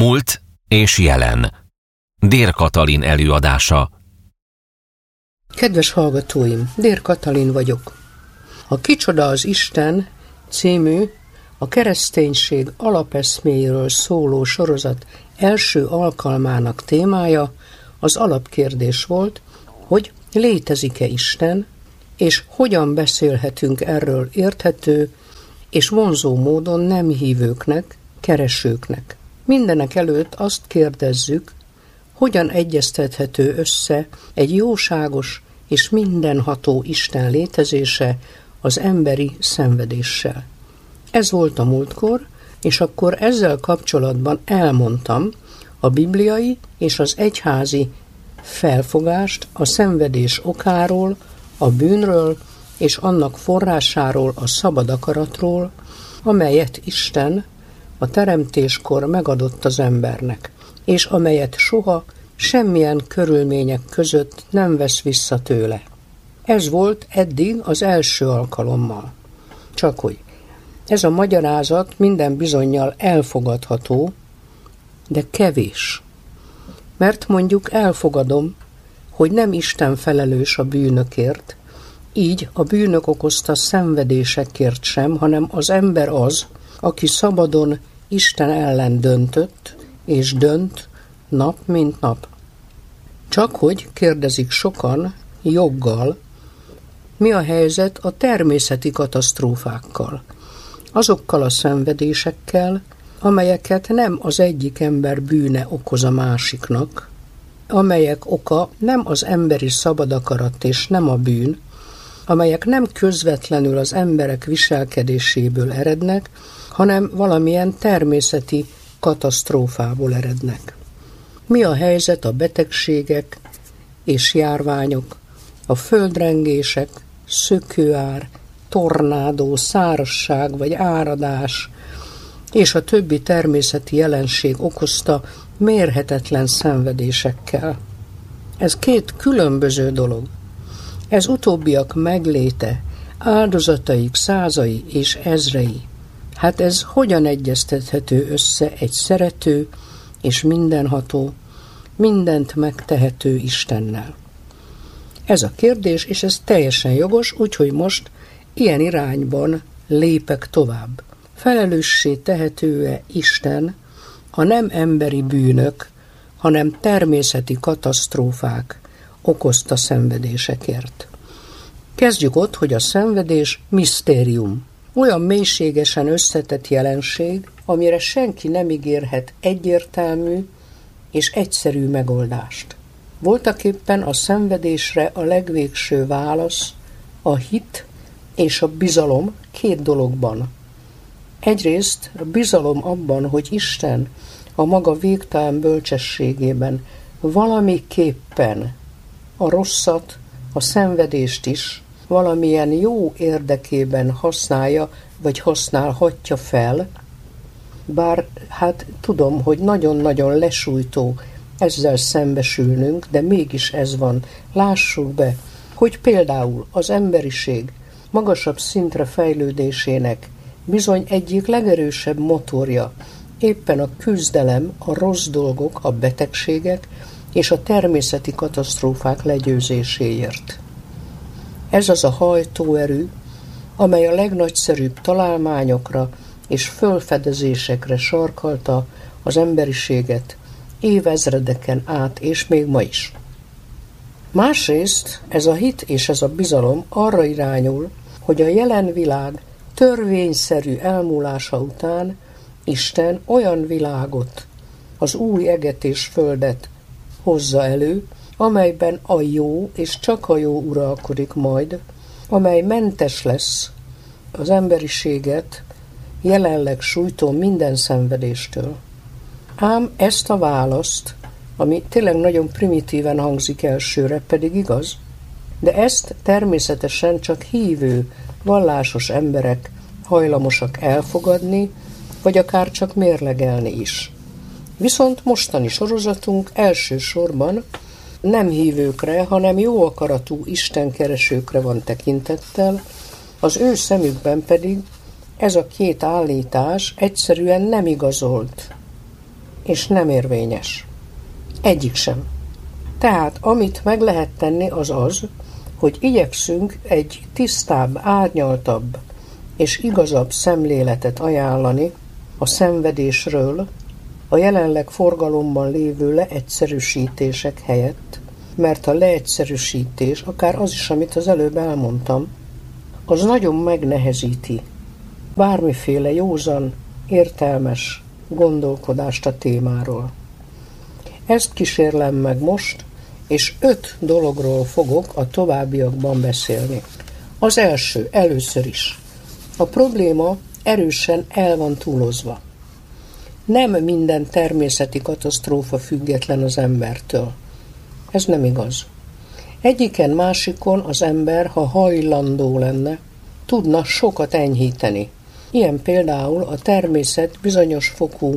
Múlt és jelen. Dér Katalin előadása. Kedves hallgatóim, Dér Katalin vagyok. A Kicsoda az Isten című, a kereszténység alapeszméiről szóló sorozat első alkalmának témája az alapkérdés volt, hogy létezik-e Isten, és hogyan beszélhetünk erről érthető és vonzó módon nem hívőknek, keresőknek. Mindenek előtt azt kérdezzük, hogyan egyeztethető össze egy jóságos és mindenható Isten létezése az emberi szenvedéssel. Ez volt a múltkor, és akkor ezzel kapcsolatban elmondtam a bibliai és az egyházi felfogást a szenvedés okáról, a bűnről és annak forrásáról, a szabad akaratról, amelyet Isten a teremtéskor megadott az embernek, és amelyet soha semmilyen körülmények között nem vesz vissza tőle. Ez volt eddig az első alkalommal. Csak hogy ez a magyarázat minden bizonnyal elfogadható, de kevés. Mert mondjuk elfogadom, hogy nem Isten felelős a bűnökért, így a bűnök okozta szenvedésekért sem, hanem az ember az, aki szabadon Isten ellen döntött, és dönt nap mint nap. Csak hogy kérdezik sokan, joggal, mi a helyzet a természeti katasztrófákkal, azokkal a szenvedésekkel, amelyeket nem az egyik ember bűne okoz a másiknak, amelyek oka nem az emberi szabad akarat és nem a bűn, amelyek nem közvetlenül az emberek viselkedéséből erednek, hanem valamilyen természeti katasztrófából erednek. Mi a helyzet a betegségek és járványok, a földrengések, szökőár, tornádó, szárazság vagy áradás és a többi természeti jelenség okozta mérhetetlen szenvedésekkel? Ez két különböző dolog. Ez utóbbiak megléte, áldozataik százai és ezrei. Hát ez hogyan egyeztethető össze egy szerető és mindenható, mindent megtehető Istennel? Ez a kérdés, és ez teljesen jogos, úgyhogy most ilyen irányban lépek tovább. Felelőssé tehető-e Isten a nem emberi bűnök, hanem természeti katasztrófák okozta szenvedésekért? Kezdjük ott, hogy a szenvedés misztérium. Olyan mélységesen összetett jelenség, amire senki nem ígérhet egyértelmű és egyszerű megoldást. Voltaképpen a szenvedésre a legvégső válasz a hit és a bizalom két dologban. Egyrészt a bizalom abban, hogy Isten a maga végtelen bölcsességében valamiképpen a rosszat, a szenvedést is valamilyen jó érdekében használja, vagy használhatja fel, bár hát tudom, hogy nagyon-nagyon lesújtó ezzel szembesülnünk, de mégis ez van. Lássuk be, hogy például az emberiség magasabb szintre fejlődésének bizony egyik legerősebb motorja éppen a küzdelem, a rossz dolgok, a betegségek és a természeti katasztrófák legyőzéséért. Ez az a hajtóerő, amely a legnagyszerűbb találmányokra és fölfedezésekre sarkalta az emberiséget évezredeken át, és még ma is. Másrészt ez a hit és ez a bizalom arra irányul, hogy a jelen világ törvényszerű elmúlása után Isten olyan világot, az új eget és földet hozza elő, amelyben a jó és csak a jó uralkodik majd, amely mentes lesz az emberiséget jelenleg sújtó minden szenvedéstől. Ám ezt a választ, ami tényleg nagyon primitíven hangzik elsőre, pedig igaz, de ezt természetesen csak hívő, vallásos emberek hajlamosak elfogadni, vagy akár csak mérlegelni is. Viszont mostani sorozatunk elsősorban nem hívőkre, hanem jó akaratú istenkeresőkre van tekintettel, az ő szemükben pedig ez a két állítás egyszerűen nem igazolt. és nem érvényes. Egyik sem. Tehát amit meg lehet tenni az, hogy igyekszünk egy tisztább, árnyaltabb és igazabb szemléletet ajánlani a szenvedésről, a jelenleg forgalomban lévő leegyszerűsítések helyett, mert a leegyszerűsítés, akár az is, amit az előbb elmondtam, az nagyon megnehezíti bármiféle józan, értelmes gondolkodást a témáról. Ezt kísérlem meg most, és 5 dologról fogok a továbbiakban beszélni. Az első, először is. A probléma erősen el van túlozva. Nem minden természeti katasztrófa független az embertől. Ez nem igaz. Egyiken másikon az ember, ha hajlandó lenne, tudna sokat enyhíteni. Ilyen például a természet bizonyos fokú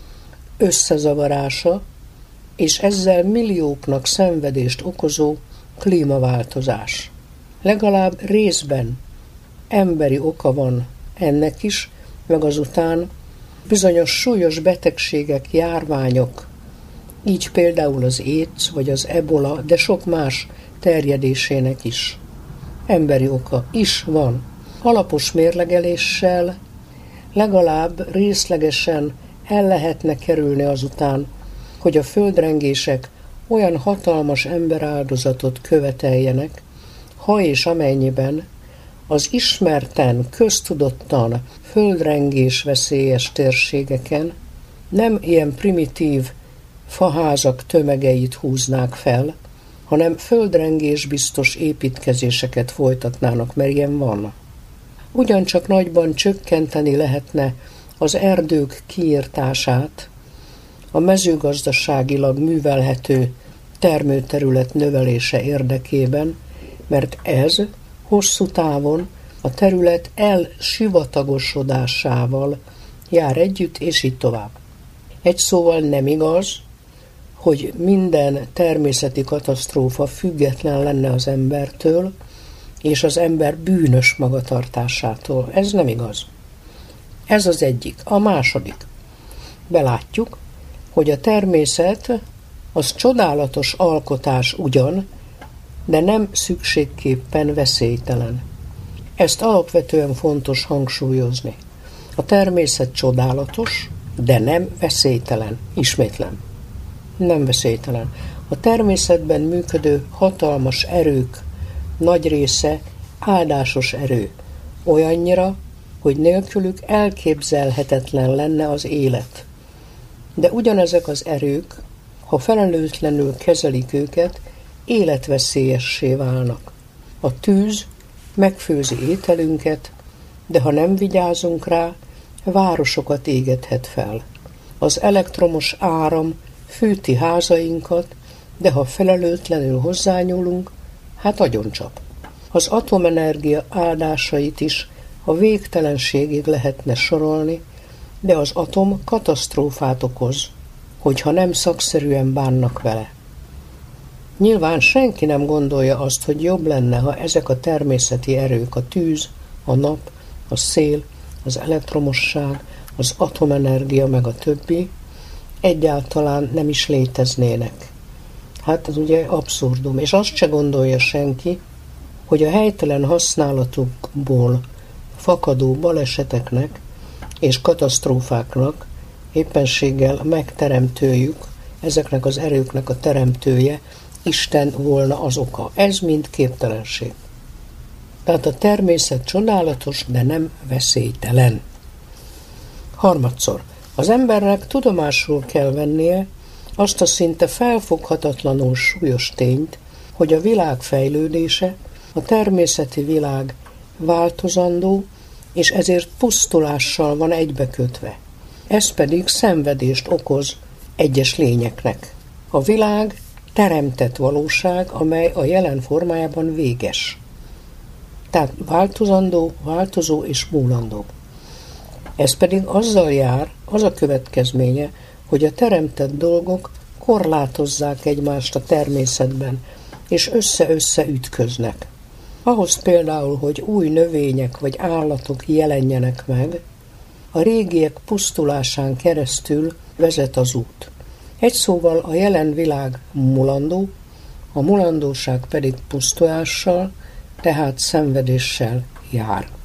összezavarása, és ezzel millióknak szenvedést okozó klímaváltozás. Legalább részben emberi oka van ennek is, meg azután bizonyos súlyos betegségek, járványok, így például az AIDS vagy az ebola, de sok más terjedésének is emberi oka is van. Alapos mérlegeléssel legalább részlegesen el lehetne kerülni azután, hogy a földrengések olyan hatalmas emberáldozatot követeljenek, ha és amennyiben az ismerten, köztudottan földrengés veszélyes térségeken nem ilyen primitív faházak tömegeit húznák fel, hanem földrengés biztos építkezéseket folytatnának, mert ilyen van. Ugyancsak nagyban csökkenteni lehetne az erdők kiirtását, a mezőgazdaságilag művelhető termőterület növelése érdekében, mert ez hosszú távon a terület elsivatagosodásával jár együtt, és így tovább. Egy szóval nem igaz, hogy minden természeti katasztrófa független lenne az embertől, és az ember bűnös magatartásától. Ez nem igaz. Ez az egyik. A második. Belátjuk, hogy a természet az csodálatos alkotás ugyan, de nem szükségképpen veszélytelen. Ezt alapvetően fontos hangsúlyozni. A természet csodálatos, de nem veszélytelen. Ismétlem. Nem veszélytelen. A természetben működő hatalmas erők nagy része áldásos erő. Olyannyira, hogy nélkülük elképzelhetetlen lenne az élet. De ugyanezek az erők, ha felelőtlenül kezelik őket, életveszélyessé válnak. A tűz megfőzi ételünket, de ha nem vigyázunk rá, városokat égethet fel. Az elektromos áram fűti házainkat, de ha felelőtlenül hozzányúlunk, hát agyoncsap. Az atomenergia áldásait is a végtelenségig lehetne sorolni, de az atom katasztrófát okoz, hogyha nem szakszerűen bánnak vele. Nyilván senki nem gondolja azt, hogy jobb lenne, ha ezek a természeti erők, a tűz, a nap, a szél, az elektromosság, az atomenergia meg a többi egyáltalán nem is léteznének. Hát ez ugye abszurdum, és azt se gondolja senki, hogy a helytelen használatukból fakadó baleseteknek és katasztrófáknak éppenséggel megteremtőjük, ezeknek az erőknek a teremtője Isten volna az oka. Ez mind képtelenség. Tehát a természet csodálatos, de nem veszélytelen. Harmadszor, az embernek tudomásul kell vennie azt a szinte felfoghatatlanul súlyos tényt, hogy a világ fejlődése, a természeti világ változandó, és ezért pusztulással van egybekötve. Ez pedig szenvedést okoz egyes lényeknek. A világ teremtett valóság, amely a jelen formájában véges. Tehát változandó, változó és múlandó. Ez pedig azzal jár, az a következménye, hogy a teremtett dolgok korlátozzák egymást a természetben, és össze-össze ütköznek. Ahhoz például, hogy új növények vagy állatok jelenjenek meg, a régiek pusztulásán keresztül vezet az út. Egy szóval a jelen világ mulandó, a mulandóság pedig pusztulással, tehát szenvedéssel jár.